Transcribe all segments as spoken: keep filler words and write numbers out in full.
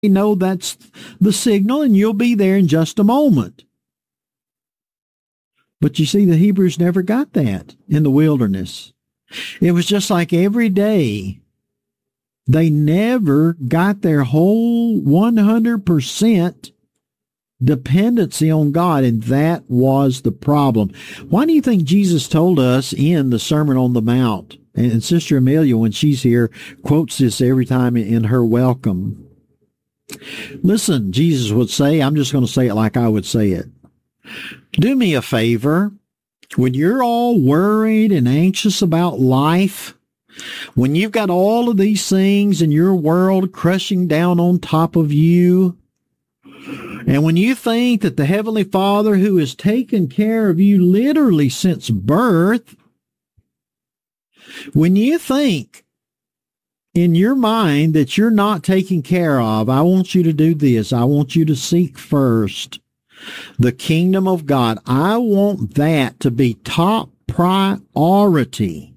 know that's the signal, and you'll be there in just a moment. But you see, the Hebrews never got that in the wilderness. It was just like every day. They never got their whole one hundred percent dependency on God, and that was the problem. Why do you think Jesus told us in the Sermon on the Mount, and Sister Amelia, when she's here, quotes this every time in her welcome? Listen, Jesus would say, I'm just going to say it like I would say it. Do me a favor. When you're all worried and anxious about life, when you've got all of these things in your world crushing down on top of you, and when you think that the Heavenly Father, who has taken care of you literally since birth, when you think in your mind that you're not taken care of, I want you to do this. I want you to seek first the kingdom of God. I want that to be top priority.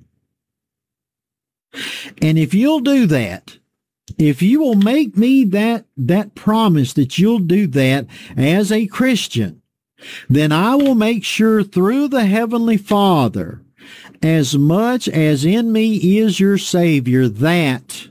And if you'll do that, if you will make me that, that promise that you'll do that as a Christian, then I will make sure through the Heavenly Father, as much as in me is your Savior, that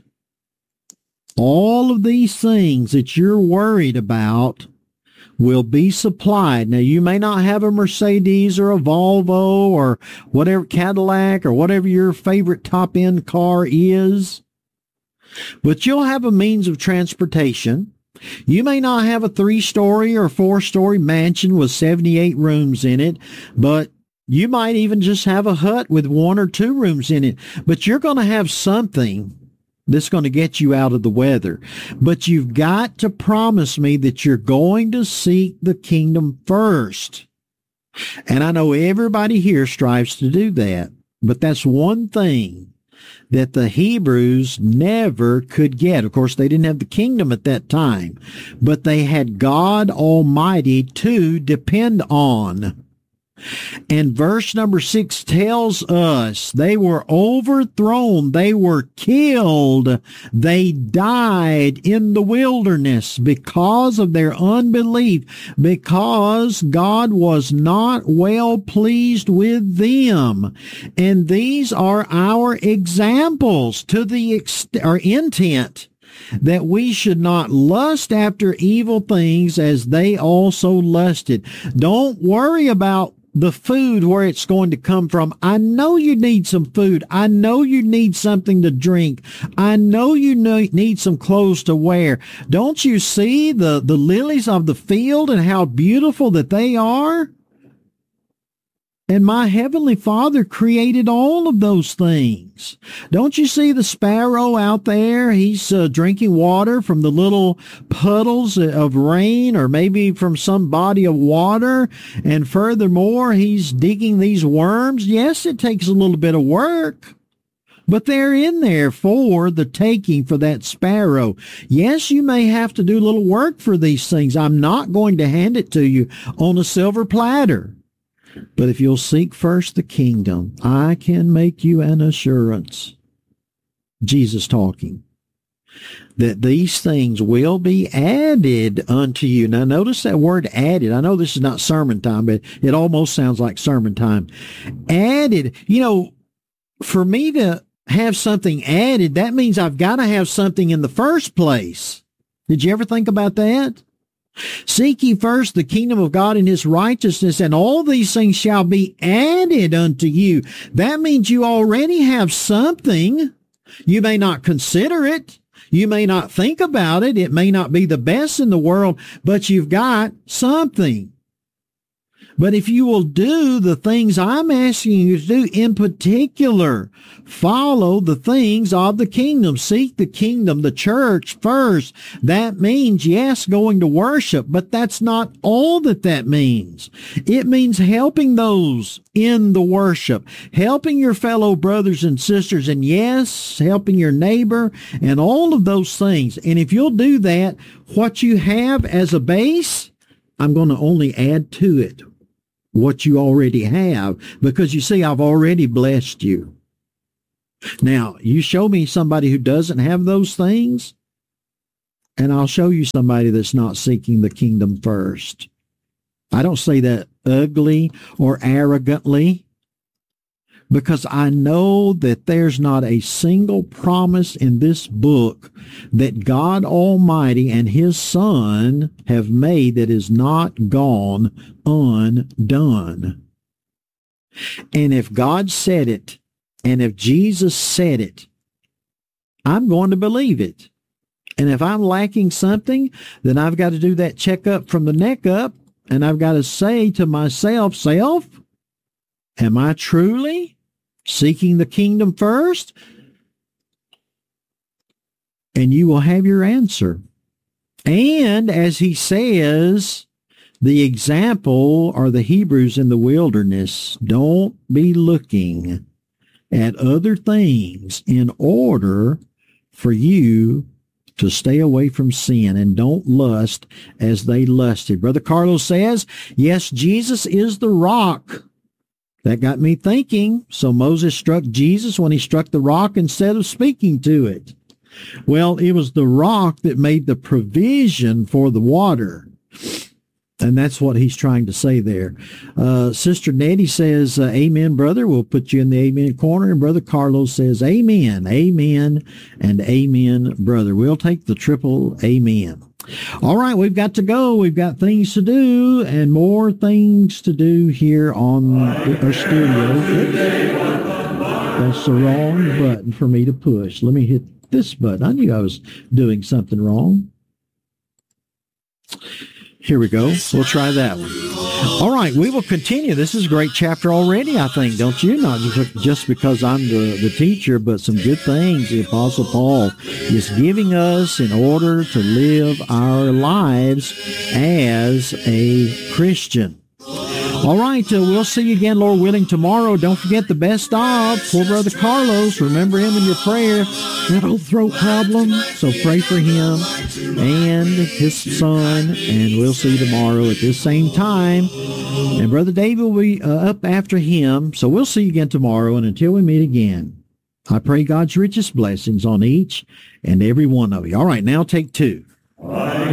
all of these things that you're worried about will be supplied. Now, you may not have a Mercedes or a Volvo or whatever, Cadillac or whatever your favorite top-end car is, but you'll have a means of transportation. You may not have a three-story or four-story mansion with seventy-eight rooms in it, but you might even just have a hut with one or two rooms in it. But you're going to have something that's going to get you out of the weather. But you've got to promise me that you're going to seek the kingdom first. And I know everybody here strives to do that. But that's one thing that the Hebrews never could get. Of course, they didn't have the kingdom at that time, but they had God Almighty to depend on. And verse number six tells us they were overthrown, they were killed, they died in the wilderness because of their unbelief, because God was not well pleased with them. And these are our examples to the ex- our intent that we should not lust after evil things as they also lusted. Don't worry about the food, where it's going to come from. I know you need some food. I know you need something to drink. I know you need some clothes to wear. Don't you see the, the lilies of the field and how beautiful that they are? And my Heavenly Father created all of those things. Don't you see the sparrow out there? He's uh, drinking water from the little puddles of rain, or maybe from some body of water. And furthermore, he's digging these worms. Yes, it takes a little bit of work, but they're in there for the taking for that sparrow. Yes, you may have to do a little work for these things. I'm not going to hand it to you on a silver platter. But if you'll seek first the kingdom, I can make you an assurance, Jesus talking, that these things will be added unto you. Now, notice that word added. I know this is not sermon time, but it almost sounds like sermon time. Added. You know, for me to have something added, that means I've got to have something in the first place. Did you ever think about that? Seek ye first the kingdom of God and his righteousness, and all these things shall be added unto you. That means you already have something. You may not consider it. You may not think about it. It may not be the best in the world, but you've got something. But if you will do the things I'm asking you to do, in particular, follow the things of the kingdom. Seek the kingdom, the church first. That means, yes, going to worship, but that's not all that that means. It means helping those in the worship, helping your fellow brothers and sisters, and yes, helping your neighbor, and all of those things. And if you'll do that, what you have as a base, I'm going to only add to it what you already have, because you see, I've already blessed you. Now, you show me somebody who doesn't have those things, and I'll show you somebody that's not seeking the kingdom first. I don't say that ugly or arrogantly, because I know that there's not a single promise in this book that God Almighty and His Son have made that is not gone undone. And if God said it, and if Jesus said it, I'm going to believe it. And if I'm lacking something, then I've got to do that checkup from the neck up, and I've got to say to myself, self, am I truly seeking the kingdom first? And you will have your answer. And as he says, the example are the Hebrews in the wilderness. Don't be looking at other things in order for you to stay away from sin, and don't lust as they lusted. Brother Carlos says, yes, Jesus is the rock. That got me thinking. So Moses struck Jesus when he struck the rock instead of speaking to it. Well, it was the rock that made the provision for the water. And that's what he's trying to say there. Uh, Sister Nettie says, uh, amen, brother. We'll put you in the amen corner. And Brother Carlos says, amen, amen, and amen, brother. We'll take the triple amen. All right, we've got to go. We've got things to do and more things to do here on our studio. That's the wrong button for me to push. Let me hit this button. I knew I was doing something wrong. Here we go. We'll try that one. All right, we will continue. This is a great chapter already, I think, don't you? Not just because I'm the, the teacher, but some good things the Apostle Paul is giving us in order to live our lives as a Christian. All right, uh, we'll see you again, Lord willing, tomorrow. Don't forget the best of poor Brother Carlos. Remember him in your prayer. That old throat problem. So pray for him and his son, and we'll see you tomorrow at this same time. And Brother David will be uh, up after him. So we'll see you again tomorrow, and until we meet again, I pray God's richest blessings on each and every one of you. All right, now take two.